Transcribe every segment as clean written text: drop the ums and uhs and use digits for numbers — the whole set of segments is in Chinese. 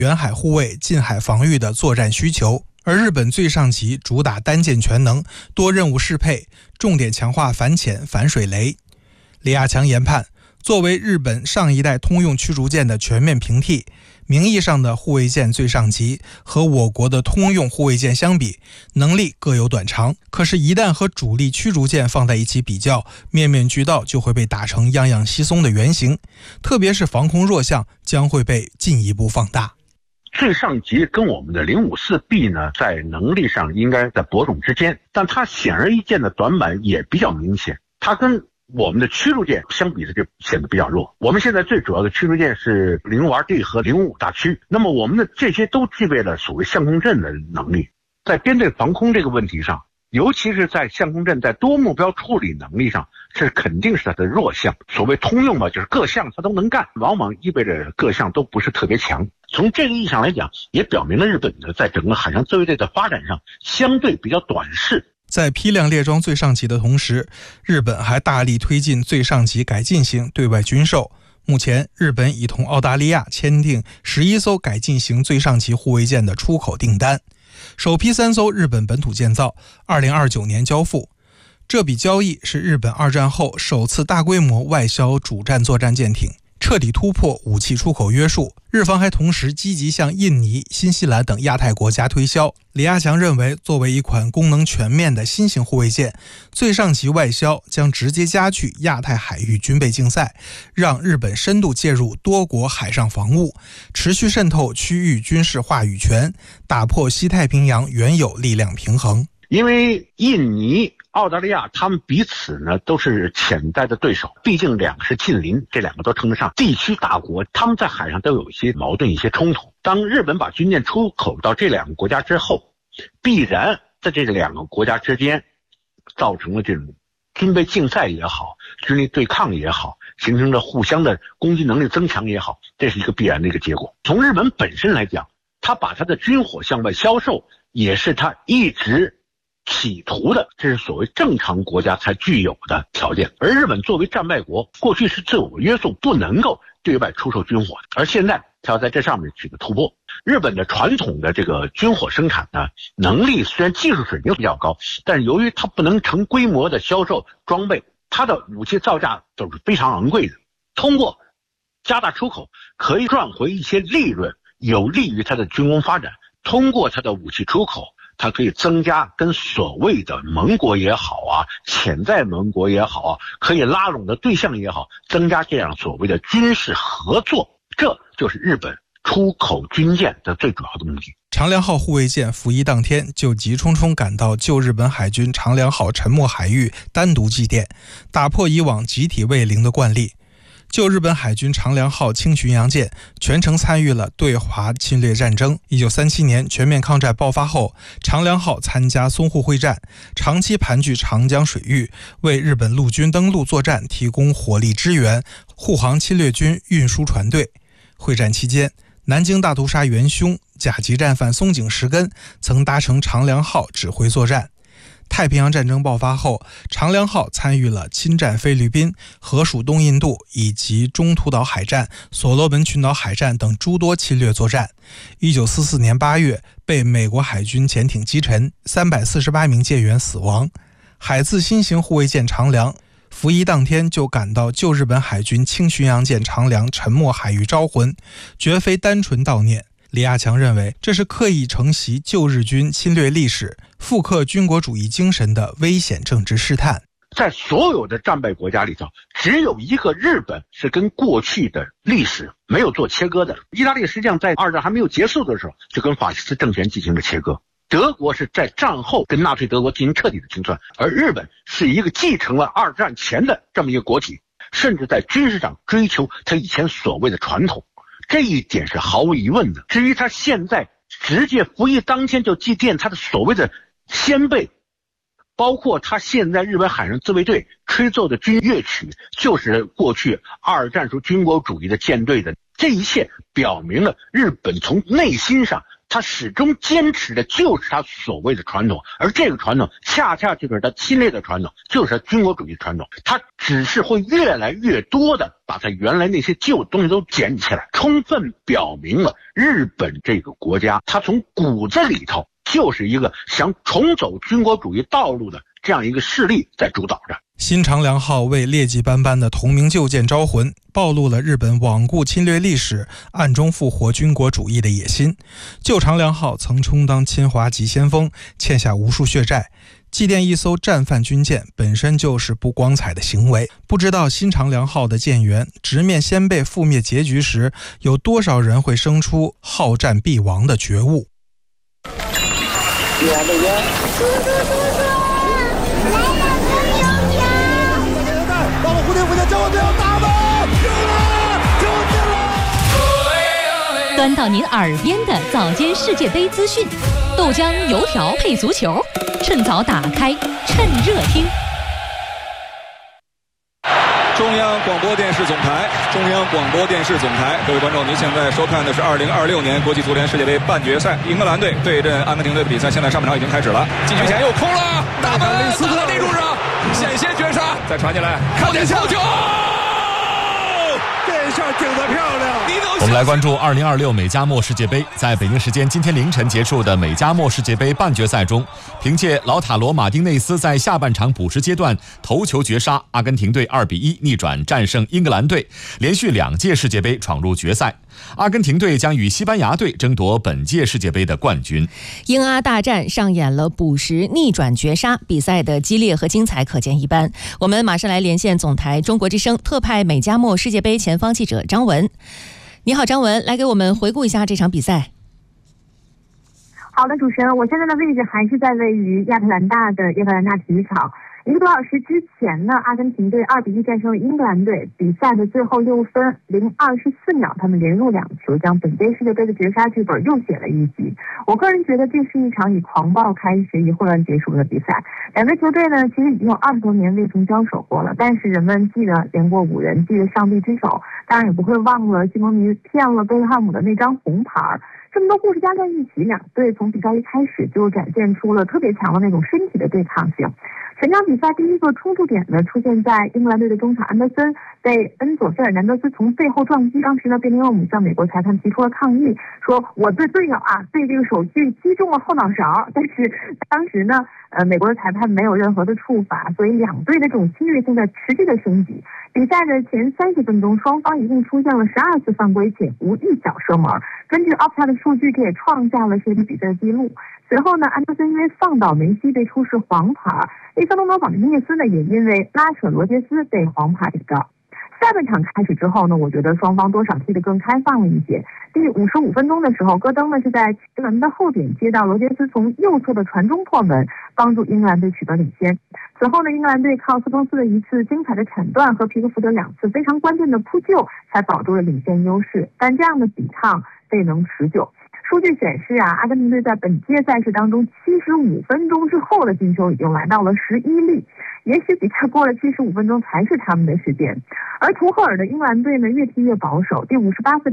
远海护卫、近海防御的作战需求。而日本最上级主打单舰全能，多任务适配，重点强化反潜、反水雷。李亚强研判，作为日本上一代通用驱逐舰的全面平替，名义上的护卫舰最上级和我国的通用护卫舰相比，能力各有短长。可是，一旦和主力驱逐舰放在一起比较，面面俱到就会被打成样样稀松的原型，特别是防空弱项将会被进一步放大。 最上级跟我们的054B 呢，在能力上应该在伯仲之间，但它显而易见的短板也比较明显，它跟我们的驱逐舰相比的就显得比较弱。我们现在最主要的驱逐舰是052D 和055大驱，那么我们的这些都具备了所谓相控阵的能力。在编队防空这个问题上，尤其是在相控阵在多目标处理能力上，这肯定是它的弱项。所谓通用嘛，就是各项它都能干，往往意味着各项都不是特别强。从这个意义上来讲，也表明了日本的在整个海上自卫队的发展上相对比较短视。 在批量列装最上级的同时，日本还大力推进最上级改进型对外军售。目前，日本已同澳大利亚签订11艘改进型最上级护卫舰的出口订单，首批3艘日本本土建造，2029年交付。这笔交易是日本二战后首次大规模外销主战作战舰艇，彻底突破武器出口约束。日方还同时积极向印尼、新西兰等亚太国家推销。李亚强认为，作为一款功能全面的新型护卫舰，最上级外销将直接加剧亚太海域军备竞赛，让日本深度介入多国海上防务，持续渗透区域军事话语权，打破西太平洋原有力量平衡。 因为印尼、澳大利亚他们彼此呢都是潜在的对手，毕竟两个是近邻，这两个都称得上地区大国，他们在海上都有一些矛盾、一些冲突。当日本把军舰出口到这两个国家之后，必然在这两个国家之间造成了这种军备竞赛也好，军力对抗也好，形成了互相的攻击能力增强也好，这是一个必然的一个结果。从日本本身来讲，他把他的军火向外销售，也是他一直企图的，这是所谓正常国家才具有的条件。而日本作为战败国，过去是自我约束，不能够对外出售军火的，而现在它要在这上面取得突破。日本的传统的这个军火生产呢，能力虽然技术水平比较高，但是由于它不能成规模的销售装备，它的武器造价都是非常昂贵的。通过加大出口，可以赚回一些利润，有利于它的军工发展。通过它的武器出口，它可以增加跟所谓的盟国也好啊，潜在盟国也好啊，可以拉拢的对象也好，增加这样所谓的军事合作，这就是日本出口军舰的最主要的目的。 长良号护卫舰服役当天就急匆匆赶到旧日本海军长良号沉没海域单独祭奠，打破以往集体慰灵的惯例。旧日本海军长良号轻巡洋舰全程参与了对华侵略战争。1937年全面抗战爆发后，长良号参加淞沪会战，长期盘踞长江水域，为日本陆军登陆作战提供火力支援，护航侵略军运输船队。会战期间，南京大屠杀元凶甲级战犯松井石根曾搭乘长良号指挥作战。太平洋战争爆发后，长良号参与了侵占菲律宾、河属东印度以及中途岛海战、所罗门群岛海战等诸多侵略作战。1944年8月被美国海军潜艇击沉，348名舰员死亡。海自新型护卫舰长良服役当天就赶到旧日本海军轻巡洋舰长良沉没海域招魂，绝非单纯悼念。李亚强认为，这是刻意承袭旧日军侵略历史、复刻军国主义精神的危险政治试探。 在所有的战败国家里头，只有一个日本是跟过去的历史没有做切割的。意大利实际上在二战还没有结束的时候就跟法西斯政权进行了切割，德国是在战后跟纳粹德国进行彻底的清算，而日本是一个继承了二战前的这么一个国体，甚至在军事上追求他以前所谓的传统，这一点是毫无疑问的。至于他现在直接服役当天就祭奠他的所谓的先辈，包括他现在日本海上自卫队吹奏的军乐曲就是过去二战时候军国主义的舰队的，这一切表明了日本从内心上他始终坚持的就是他所谓的传统，而这个传统恰恰就是他侵略的传统，就是他军国主义传统。他只是会越来越多的把他原来那些旧东西都捡起来，充分表明了日本这个国家，他从骨子里头就是一个想重走军国主义道路的这样一个势力在主导着。 新长良号为劣迹斑斑的同名旧舰招魂，暴露了日本罔顾侵略历史、暗中复活军国主义的野心。旧长良号曾充当侵华急先锋，欠下无数血债。祭奠一艘战犯军舰本身就是不光彩的行为，不知道新长良号的舰员直面先辈覆灭结局时，有多少人会生出好战必亡的觉悟。 到了蝴蝶附近，将我队要打吧！救了！ 端到您耳边的早间世界杯资讯，豆浆油条配足球，趁早打开，趁热听。 中央广播电视总台，中央广播电视总台，各位观众，您现在收看的是2026年国际足联世界杯半决赛，英格兰队对阵阿根廷队的比赛，现在上半场已经开始了。禁区前又空了，大门雷斯特内柱上，险些绝杀，再传进来，靠点球， 这下顶得漂亮。 我们来关注2026美加墨世界杯。在北京时间今天凌晨结束的美加墨世界杯半决赛中，凭借老塔罗马丁内斯在下半场补时阶段头球绝杀，阿根廷队2-1逆转战胜英格兰队，连续2届世界杯闯入决赛。阿根廷队将与西班牙队争夺本届世界杯的冠军。 英阿大战上演了补时逆转绝杀，比赛的激烈和精彩可见一斑。我们马上来连线总台中国之声特派美加墨世界杯前方记者张文。你好，张文，来给我们回顾一下这场比赛。 好的，主持人，我现在的位置还是在位于亚特兰大的亚特兰大体育场。1个多小时之前呢，阿根廷队2-1战胜了英格兰队。比赛的最后6分零24秒，他们连入2球，将本届世界杯的绝杀剧本又写了一集。我个人觉得这是一场以狂暴开始，以混乱结束的比赛。两支球队呢，其实已经有20多年未曾交手过了，但是人们记得连过5人，记得上帝之手，当然也不会忘了西蒙尼骗了贝克汉姆的那张红牌。这么多故事加在一起，两队从比赛一开始就展现出了特别强的那种身体的对抗性。全场比赛第一个冲突点呢，出现在英格兰队的中场安德森被恩佐费尔南德斯从背后撞击。当时呢，贝林厄姆向美国裁判提出了抗议，说我对队友对这个手具击中了后脑勺。但是当时呢，美国的裁判没有任何的处罚，所以两队的这种侵略性在持续的升级。比赛的前30分钟，双方一共出现了12次犯规，且无一脚射门。根据 Opta 的数据，这也创下了世界比赛的记录。随后呢，安德森因为放倒梅西被出示黄牌，利桑德罗·马丁内斯呢也因为拉扯罗杰斯被黄牌警告。下半场开始之后呢，我觉得双方多少踢得更开放了一些。第55分钟的时候，戈登呢是在奇门的后点接到罗杰斯从右侧的传中破门，帮助英格兰队取得领先。此后呢，英格兰队靠斯通斯的一次精彩的铲断和皮克福德2次非常关键的扑救，才保住了领先优势。但这样的抵抗未能持久。数据显示阿根廷队在本届赛事当中75分钟之后的进球已经来到了11粒，也许比赛过了75分钟才是他们的时间。而图赫尔的英格兰队呢越踢越保守，第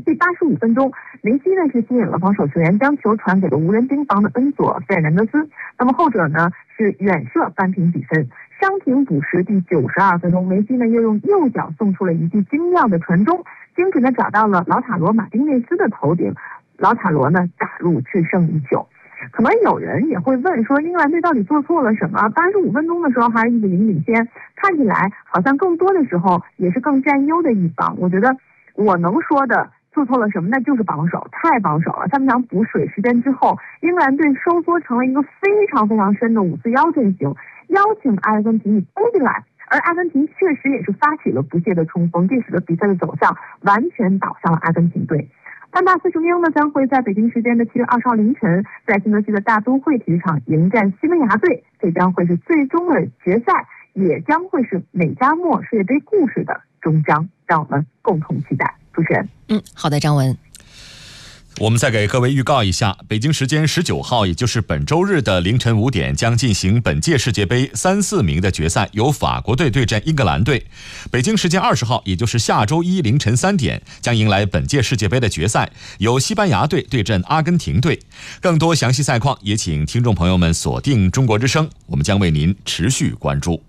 85分钟，梅西呢是吸引了防守球员，将球传给了无人盯防的恩佐费尔南德斯，那么后者呢是远射扳平比分。伤停补时第92分钟，梅西呢又用右脚送出了一记精妙的传中，精准的找到了老塔罗马丁内斯的头顶，老塔罗呢打入制胜一球。可能有人也会问说，英格兰队到底做错了什么？85分钟的时候还是1-0领先，看起来好像更多的时候也是更占优的一方。我觉得我能说的做错了什么，那就是防守，太保守了。下半场补水时间之后，英格兰队收缩成了一个非常非常深的5-4-1阵型，邀请阿根廷攻进来。而阿根廷确实也是发起了不懈的冲锋，这使得比赛的走向完全倒向了阿根廷队。丹巴斯雄鹰呢将会在北京时间的7月20号凌晨，在新泽西的大都会体育场迎战西班牙队，这将会是最终的决赛，也将会是美加墨世界杯故事的终章，让我们共同期待。主持人， 好的，张文。 我们再给各位预告一下，北京时间19号，也就是本周日的凌晨5点，将进行本届世界杯3、4名的决赛，由法国队对阵英格兰队。北京时间20号，也就是下周一凌晨3点，将迎来本届世界杯的决赛，由西班牙队对阵阿根廷队。更多详细赛况，也请听众朋友们锁定中国之声，我们将为您持续关注。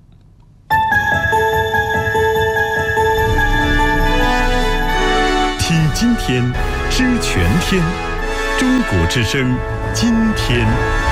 听今天，知全天，中国之声，今天。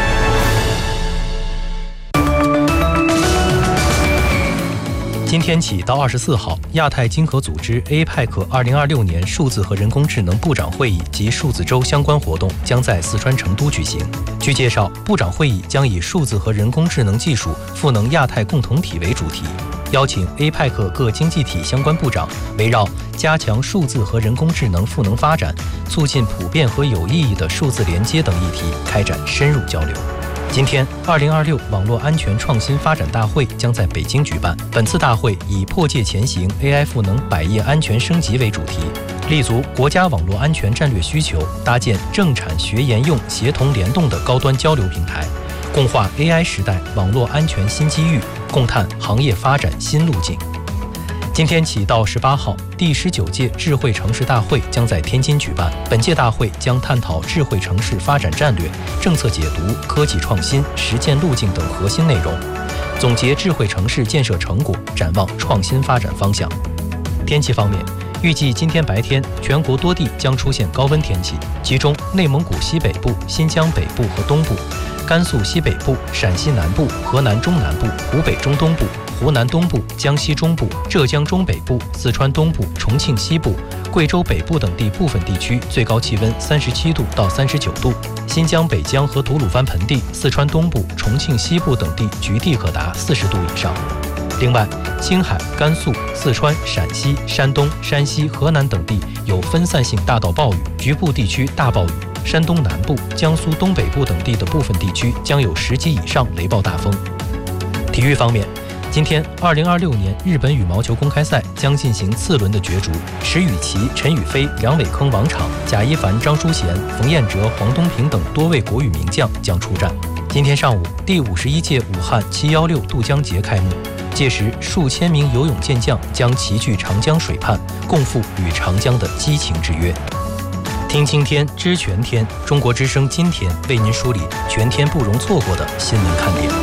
今天起到24号，亚太经合组织 APEC 2026年数字和人工智能部长会议及数字周相关活动将在四川成都举行。据介绍，部长会议将以数字和人工智能技术赋能亚太共同体为主题，邀请 APEC 各经济体相关部长围绕加强数字和人工智能赋能发展、促进普遍和有意义的数字连接等议题开展深入交流。今天，2026网络安全创新发展大会将在北京举办。本次大会以破界前行 AI 赋能百业安全升级为主题，立足国家网络安全战略需求，搭建政产学研用协同联动的高端交流平台，共话 AI 时代网络安全新机遇，共探行业发展新路径。今天起到18号，第19届智慧城市大会将在天津举办。本届大会将探讨智慧城市发展战略、政策解读、科技创新、实践路径等核心内容，总结智慧城市建设成果，展望创新发展方向。天气方面，预计今天白天全国多地将出现高温天气，其中内蒙古西北部、新疆北部和东部、甘肃西北部、陕西南部、河南中南部、湖北中东部、湖南东部、江西中部、浙江中北部、四川东部、重庆西部、贵州北部等地部分地区最高气温37度到39度，新疆北疆和吐鲁番盆地、四川东部、重庆西部等地局地可达40度以上。另外，青海、甘肃、四川、陕西、山东、山西、河南等地有分散性大到暴雨，局部地区大暴雨。山东南部、江苏东北部等地的部分地区将有10级以上雷暴大风。体育方面，今天2026年日本羽毛球公开赛将进行次轮的角逐，石宇奇、陈雨菲、梁伟铿、王昶、贾一凡、张淑贤、冯彦哲、黄东萍等多位国羽名将将出战。今天上午，第51届武汉716渡江节开幕，届时数千名游泳健将将齐聚长江水畔，共赴与长江的激情之约。听今天，知全天，中国之声今天为您梳理全天不容错过的新闻看点。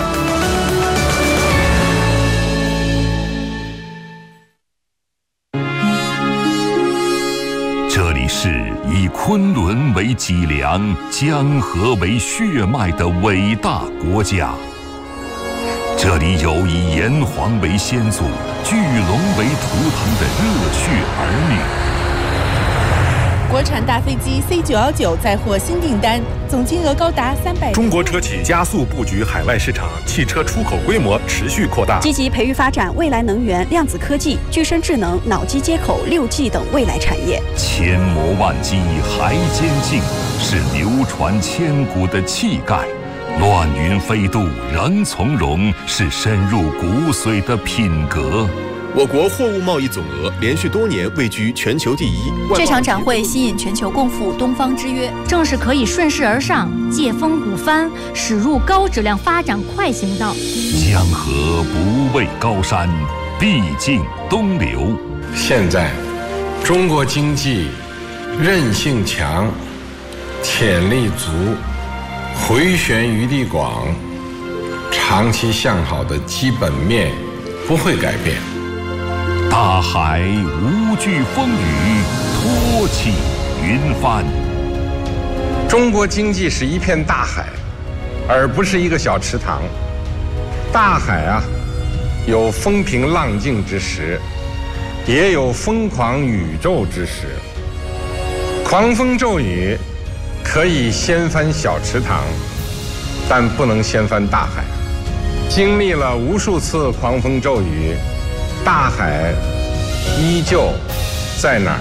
这里是以昆仑为脊梁、江河为血脉的伟大国家。这里有以炎黄为先祖、巨龙为图腾的热血儿女。 国产大飞机 C919 载获新订单，总金额高达300。 中国车企加速布局海外市场，汽车出口规模持续扩大， 积极培育发展未来能源、量子科技、具身智能、脑机接口、6G 等未来产业。 千磨万击还坚劲，是流传千古的气概；乱云飞渡仍从容，是深入骨髓的品格。 我国货物贸易总额连续多年位居全球第一。 这场展会吸引全球共赴东方之约， 正是可以顺势而上，借风鼓帆，驶入高质量发展快行道。 江河不畏高山，必经东流。 现在，中国经济韧性强，潜力足，回旋余地广，长期向好的基本面不会改变。 大海无惧风雨，托起云帆。 中国经济是一片大海，而不是一个小池塘。大海啊，有风平浪静之时，也有疯狂宇宙之时。狂风骤雨可以掀翻小池塘，但不能掀翻大海。经历了无数次狂风骤雨，大海依旧在哪儿？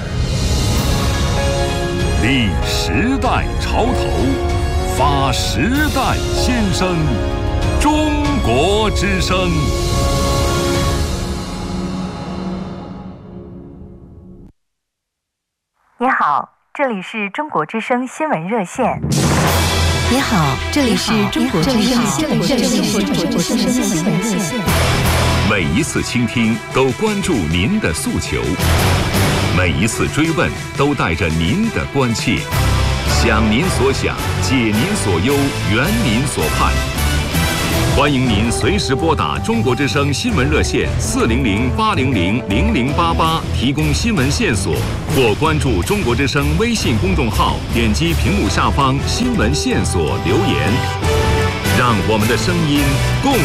立时代潮头，发时代先声，中国之声。 你好， 这里是中国之声新闻热线。 你好，这里是中国之声新闻热线。 每一次倾听都关注您的诉求，每一次追问都带着您的关切，想您所想，解您所忧，圆您所盼。欢迎您随时拨打中国之声新闻热线400-800-0088提供新闻线索，或关注中国之声微信公众号，点击屏幕下方新闻线索留言，让我们的声音共